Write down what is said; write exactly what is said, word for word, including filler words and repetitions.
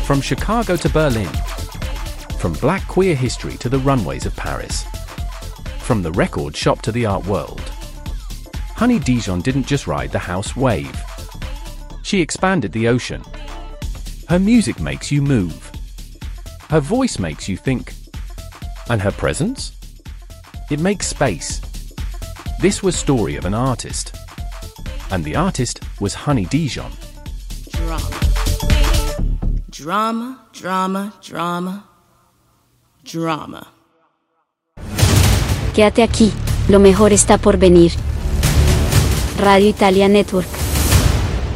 From Chicago to Berlin. From black queer history to the runways of Paris. From the record shop to the art world. Honey Dijon didn't just ride the house wave. She expanded the ocean. Her music makes you move. Her voice makes you think. And her presence? It makes space. This was story of an artist. And the artist was Honey Dijon. Drama. Drama, drama, drama, drama. Quédate aquí, lo mejor está por venir. Radio Italia Network.